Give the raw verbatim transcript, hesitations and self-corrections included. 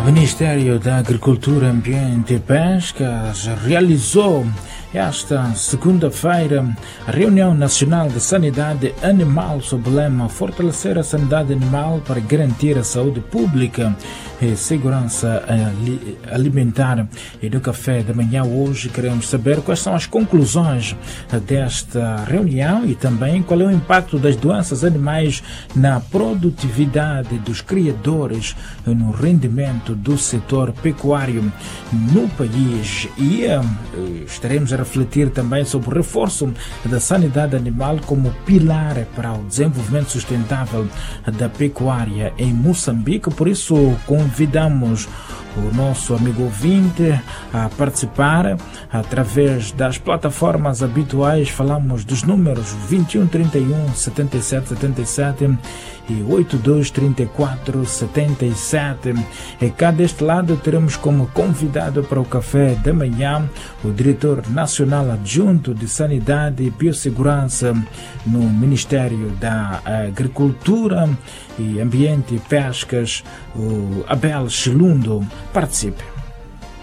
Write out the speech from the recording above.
Ministério da Agricultura, Ambiente e Pescas realizou esta segunda-feira a reunião nacional de sanidade animal sob o lema Fortalecer a sanidade animal para garantir a saúde pública e segurança alimentar. E no café da manhã hoje queremos saber quais são as conclusões desta reunião e também qual é o impacto das doenças animais na produtividade dos criadores e no rendimento do setor pecuário no país. E uh, estaremos a refletir também sobre o reforço da sanidade animal como pilar para o desenvolvimento sustentável da pecuária em Moçambique. Por isso, convidamos o nosso amigo ouvinte a participar através das plataformas habituais. Falamos dos números vinte e um, trinta e um, setenta e sete, setenta e sete e oitenta e dois, trinta e quatro, setenta e sete. E cá deste lado teremos como convidado para o café da manhã o diretor nacional adjunto de Sanidade e Biossegurança no Ministério da Agricultura e Ambiente e Pescas, o Abel Chilundo. Participe.